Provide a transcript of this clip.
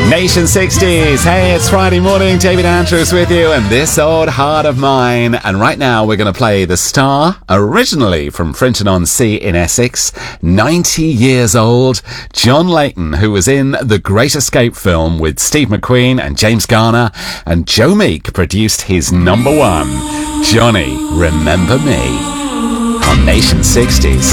Nation 60s. Hey, it's Friday morning. David Andrews with you and This Old Heart of Mine. And right now we're going to play The Star, originally from Frinton-on-Sea in Essex. 90 years old. John Layton, who was in the Great Escape film with Steve McQueen and James Garner. And Joe Meek produced his number one, Johnny, Remember Me, on Nation 60s.